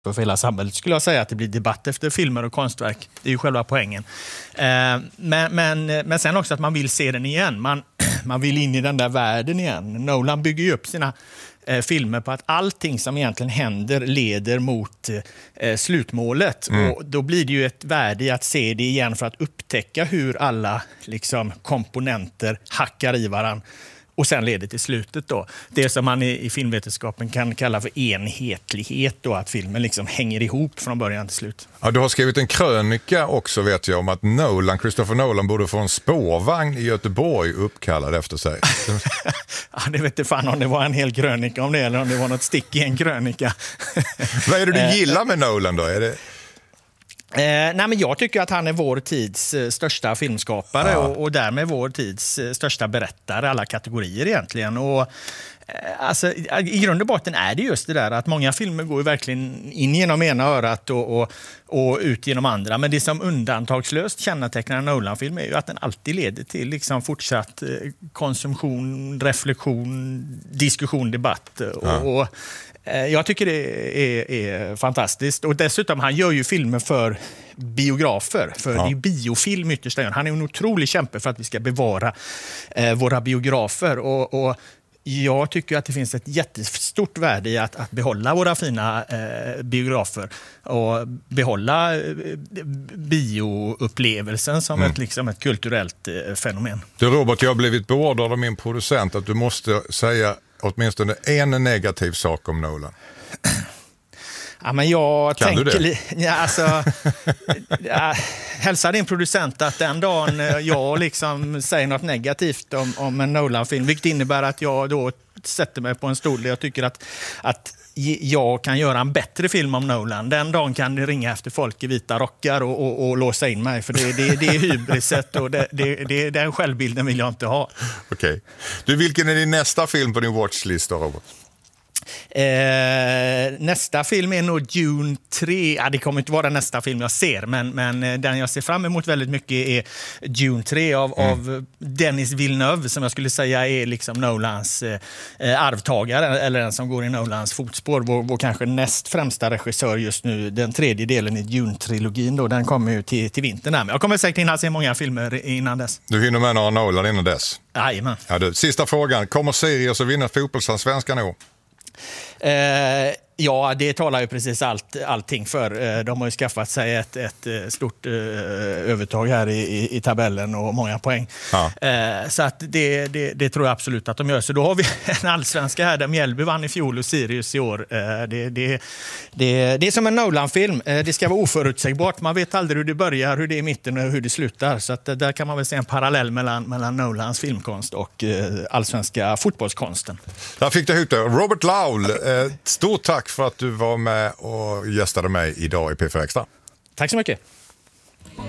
för hela samhället skulle jag säga att det blir debatt efter filmer och konstverk. Det är ju själva poängen. Men sen också att man vill se den igen. Man vill in i den där världen igen. Nolan bygger ju upp sina filmer på att allting som egentligen händer leder mot slutmålet. Och då blir det ju ett värde i att se det igen för att upptäcka hur alla liksom, komponenter hackar i varann. Och sen leder till slutet då. Det som man i filmvetenskapen kan kalla för enhetlighet då, att filmen liksom hänger ihop från början till slut. Ja, du har skrivit en krönika också vet jag om att Christopher Nolan borde få en spårvagn i Göteborg uppkallad efter sig. Ja, det vet inte fan om det var en hel krönika om det eller om det var något stick i en krönika. Vad är det du gillar med Nolan då? Är det... Nej, men jag tycker att han är vår tids största filmskapare och därmed vår tids största berättare alla kategorier egentligen. Och alltså, i grund och botten är det just det där att många filmer går ju verkligen in genom ena örat och ut genom andra. Men det som undantagslöst kännetecknar en Nolan-film är ju att den alltid leder till liksom fortsatt konsumtion, reflektion, diskussion, debatt och jag tycker det är fantastiskt. Och dessutom, han gör ju filmer för biografer. För det är biofilm ytterst. Han är en otrolig kämpe för att vi ska bevara våra biografer. Och jag tycker att det finns ett jättestort värde i att behålla våra fina biografer. Och behålla bioupplevelsen som ett kulturellt fenomen. Du Robert, jag har blivit beordrad av min producent att du måste säga åtminstone en negativ sak om Nolan. Ja, men jag kan tänker... du det? Hälsa din producent att den dagen jag liksom säger något negativt om en Nolan-film, vilket innebär att jag då sätter mig på en stol där jag tycker att jag kan göra en bättre film om Nolan. Den dagen kan det ringa efter folk i vita rockar och låsa in mig. För det är hybriset och den självbilden vill jag inte ha. Okej. Du, vilken är din nästa film på din watchlist då, Robert? Nästa film är nog Dune 3. Det kommer inte vara nästa film jag ser, men den jag ser fram emot väldigt mycket är Dune 3 av Denis Villeneuve, som jag skulle säga är liksom Nolans arvtagare, eller den som går i Nolans fotspår. Vår kanske näst främsta regissör just nu. Den tredje delen i Dune-trilogin då, den kommer ju till vintern här. Men jag kommer säkert hinna se många filmer innan dess. Du hinner med några Nolan innan dess? Jajamän. Ja, du. Sista frågan. Kommer Sirius att vinna fotbollsallsvenskan i år? Ja, det talar ju precis allting för. De har ju skaffat sig ett stort övertag här i tabellen och många poäng. Ja. Så att det tror jag absolut att de gör. Så då har vi en allsvenska här där Mjällby vann i fjol och Sirius i år. Det är som en Nolan-film. Det ska vara oförutsägbart. Man vet aldrig hur det börjar, hur det är i mitten och hur det slutar. Så att där kan man väl se en parallell mellan Nolans filmkonst och allsvenska fotbollskonsten. Där fick du ihop det. Robert Laul, stort tack för att du var med och gästade mig idag i P4 Extra. Tack så mycket.